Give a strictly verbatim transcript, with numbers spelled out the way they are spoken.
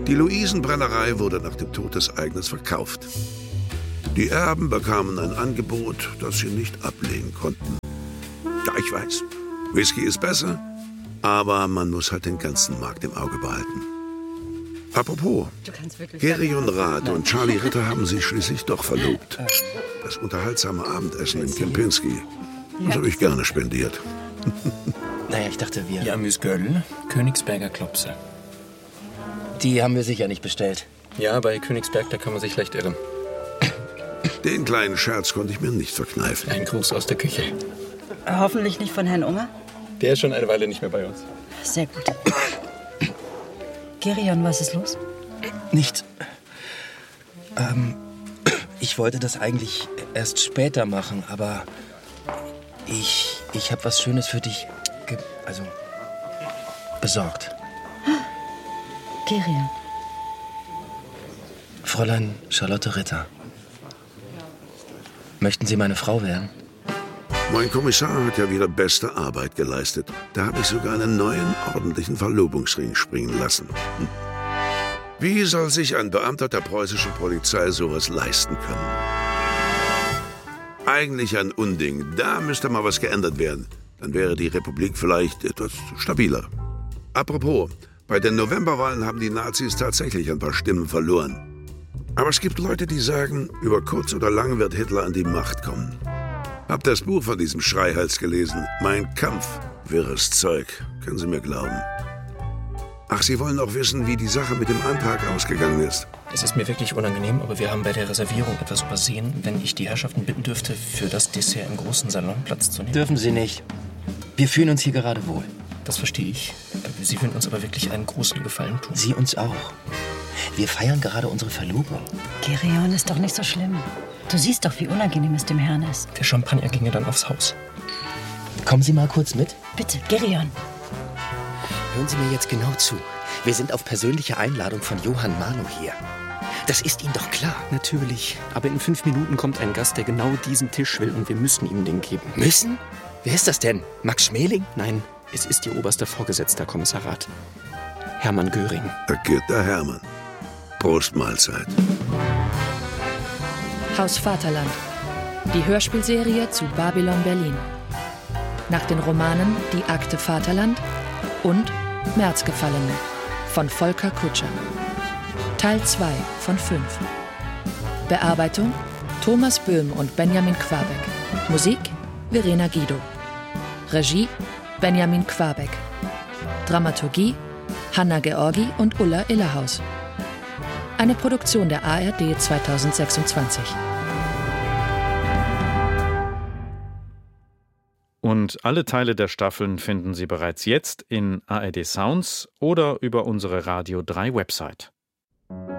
Die Luisenbrennerei wurde nach dem Tod des Eigners verkauft. Die Erben bekamen ein Angebot, das sie nicht ablehnen konnten. Ja, ich weiß, Whisky ist besser, aber man muss halt den ganzen Markt im Auge behalten. Apropos, Gerion Rath und Charlie Ritter haben sich schließlich doch verlobt. Das unterhaltsame Abendessen in Kempinski, das habe ich gerne spendiert. Naja, ich dachte, wir... Ja, Amüsgöl, Königsberger Klopse. Die haben wir sicher nicht bestellt. Ja, bei Königsberg, da kann man sich leicht irren. Den kleinen Scherz konnte ich mir nicht verkneifen. Ein Gruß aus der Küche. Hoffentlich nicht von Herrn Unger? Der ist schon eine Weile nicht mehr bei uns. Sehr gut. Gerion, was ist los? Nichts. Ähm, ich wollte das eigentlich erst später machen, aber ich, ich habe was Schönes für dich, ge also besorgt. Gerion. Fräulein Charlotte Ritter. Möchten Sie meine Frau werden? Mein Kommissar hat ja wieder beste Arbeit geleistet. Da habe ich sogar einen neuen, ordentlichen Verlobungsring springen lassen. Hm. Wie soll sich ein Beamter der preußischen Polizei sowas leisten können? Eigentlich ein Unding. Da müsste mal was geändert werden. Dann wäre die Republik vielleicht etwas stabiler. Apropos, bei den Novemberwahlen haben die Nazis tatsächlich ein paar Stimmen verloren. Aber es gibt Leute, die sagen, über kurz oder lang wird Hitler an die Macht kommen. Hab das Buch von diesem Schreihals gelesen. Mein Kampf. Wirres Zeug. Können Sie mir glauben. Ach, Sie wollen auch wissen, wie die Sache mit dem Antrag ausgegangen ist. Es ist mir wirklich unangenehm, aber wir haben bei der Reservierung etwas übersehen. Wenn ich die Herrschaften bitten dürfte, für das Dessert im großen Salon Platz zu nehmen. Dürfen Sie nicht. Wir fühlen uns hier gerade wohl. Das verstehe ich. Sie würden uns aber wirklich einen großen Gefallen tun. Sie uns auch. Wir feiern gerade unsere Verlobung. Gerion, ist doch nicht so schlimm. Du siehst doch, wie unangenehm es dem Herrn ist. Der Champagner ginge dann aufs Haus. Kommen Sie mal kurz mit. Bitte, Gerion. Hören Sie mir jetzt genau zu. Wir sind auf persönliche Einladung von Johann Marlow hier. Das ist Ihnen doch klar. Natürlich. Aber in fünf Minuten kommt ein Gast, der genau diesen Tisch will und wir müssen ihm den geben. Müssen? Wer ist das denn? Max Schmeling? Nein, es ist Ihr oberster Vorgesetzter, Kommissar Rath. Hermann Göring. Ergierter Hermann. Prost Mahlzeit. Haus Vaterland. Die Hörspielserie zu Babylon Berlin. Nach den Romanen Die Akte Vaterland und Märzgefallene von Volker Kutscher. Teil zwei von fünf. Bearbeitung Thomas Böhm und Benjamin Quabeck. Musik Verena Guido. Regie Benjamin Quabeck. Dramaturgie Hanna Georgi und Ulla Illerhaus. Eine Produktion der A R D zweitausendsechsundzwanzig. Und alle Teile der Staffeln finden Sie bereits jetzt in A R D Sounds oder über unsere Radio drei Website.